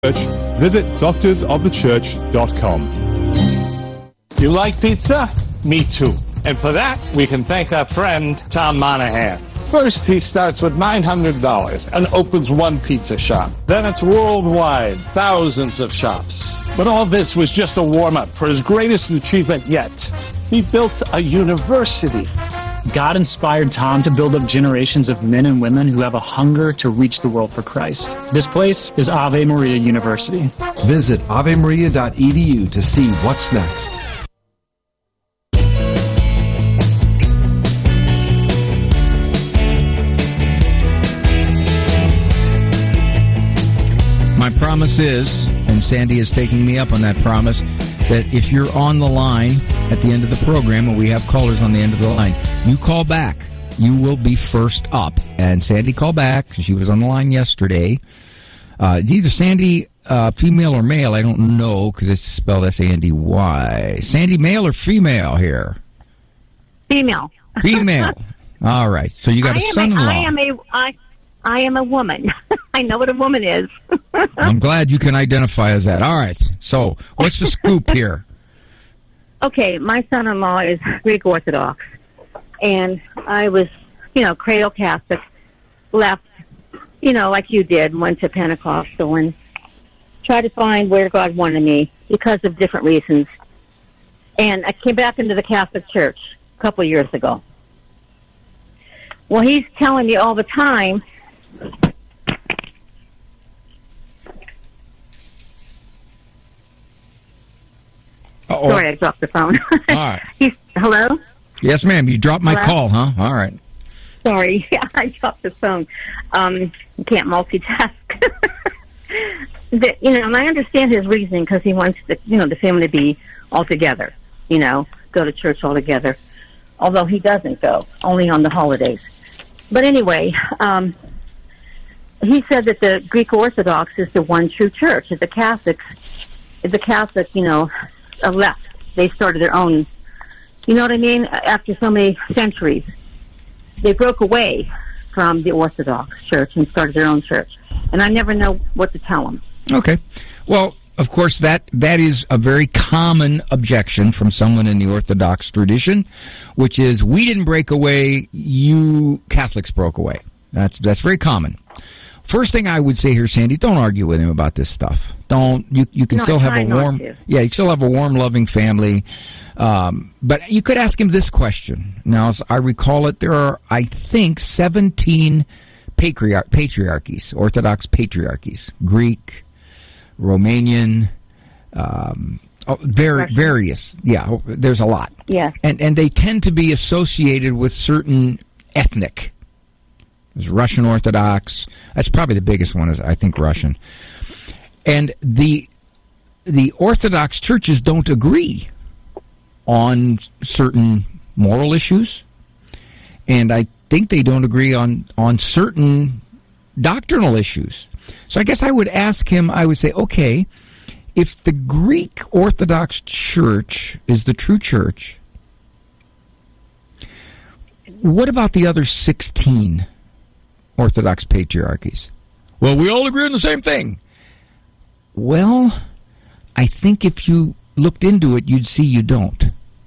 visit doctorsofthechurch.com. You like pizza? Me too. And for that, we can thank our friend Tom Monahan. First, he starts with $900 and opens one pizza shop. Then it's worldwide, thousands of shops. But all this was just a warm-up for his greatest achievement yet. He built a university. God inspired Tom to build up generations of men and women who have a hunger to reach the world for Christ. This place is Ave Maria University. Visit avemaria.edu to see what's next. My promise is, and Sandy is taking me up on that promise, that if you're on the line at the end of the program, and we have callers on the end of the line, you call back. You will be first up. And Sandy called back. She was on the line yesterday. It's either Sandy, female or male. I don't know because it's spelled S-A-N-D-Y. Sandy, male or female here? Female. Female. All right. So you got a son-in-law. I am a woman. I know what a woman is. I'm glad you can identify as that. All right. So what's the scoop here? Okay, my son-in-law is Greek Orthodox, and I was, cradle Catholic, left, like you did, went to Pentecostal and tried to find where God wanted me because of different reasons. And I came back into the Catholic Church a couple of years ago. Well, he's telling me all the time, Uh-oh. Sorry, I dropped the phone. All right. Hello? Yes, ma'am. You dropped my Hello? call, huh? All right. Sorry. Yeah, I dropped the phone. You can't multitask. And I understand his reasoning because he wants the family to be all together, go to church all together. Although he doesn't go, only on the holidays. But anyway, he said that the Greek Orthodox is the one true church. The Catholic, left. They started their own, you know what I mean? After so many centuries, they broke away from the Orthodox Church and started their own church. And I never know what to tell them. Okay. Well, of course, that is a very common objection from someone in the Orthodox tradition, which is, we didn't break away, you Catholics broke away. That's very common. First thing I would say here, Sandy, don't argue with him about this stuff. You can still have a warm, you still have a warm, loving family. But you could ask him this question. Now, as I recall it, there are, I think, 17 patriarchies, Orthodox patriarchies, Greek, Romanian, various. Yeah, there's a lot. Yeah. And they tend to be associated with certain ethnic. There's Russian Orthodox. That's probably the biggest one, is I think Russian. And the Orthodox churches don't agree on certain moral issues, and I think they don't agree on certain doctrinal issues. So I guess I would ask him, I would say, okay, if the Greek Orthodox Church is the true church, what about the other 16 Orthodox patriarchies? Well, we all agree on the same thing. Well, I think if you looked into it, you'd see you don't.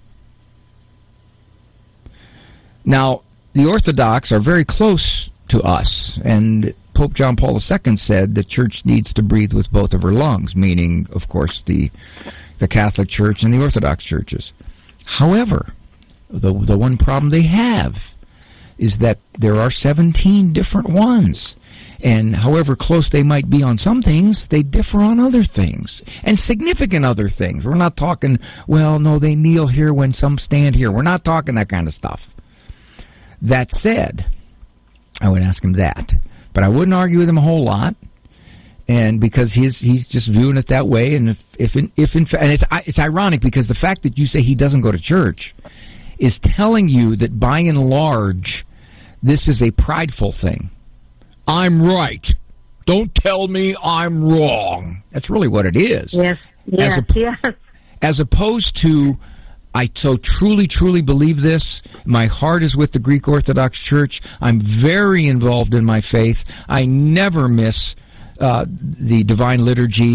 Now, the Orthodox are very close to us, and Pope John Paul II said the church needs to breathe with both of her lungs, meaning, of course, the Catholic Church and the Orthodox churches. However, the one problem they have is that there are 17 different ones. And however close they might be on some things, they differ on other things. And significant other things. We're not talking, well, no, they kneel here when some stand here. We're not talking that kind of stuff. That said, I would ask him that. But I wouldn't argue with him a whole lot. And because he's just viewing it that way. And if in fact, and it's ironic because the fact that you say he doesn't go to church is telling you that by and large, this is a prideful thing. I'm right. Don't tell me I'm wrong. That's really what it is. Yes. As opposed to, I so truly, truly believe this. My heart is with the Greek Orthodox Church. I'm very involved in my faith. I never miss the Divine Liturgy